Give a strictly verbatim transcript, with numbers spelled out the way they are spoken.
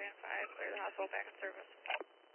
and five, clear the hospital back in service.